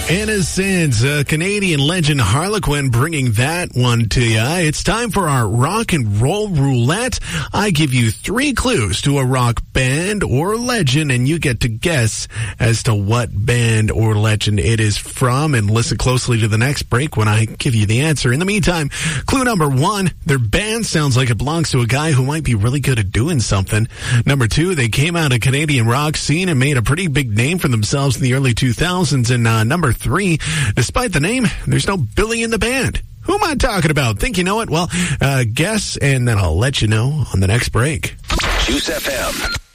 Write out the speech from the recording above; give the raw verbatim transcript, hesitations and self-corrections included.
Innocence, uh, Canadian legend Harlequin bringing that one to you. It's time for our rock and roll roulette. I give you three clues to a rock band or legend, and you get to guess as to what band or legend it is from, and listen closely to the next break when I give you the answer. In the meantime, clue number one, their band sounds like it belongs to a guy who might be really good at doing something. Number two, they came out of Canadian rock scene and made a pretty big name for themselves in the early two thousands. And uh, number three, despite the name, there's no Billy in the band. Who am I talking about? Think you know it? Well, uh, guess, and then I'll let you know on the next break. Juice F M.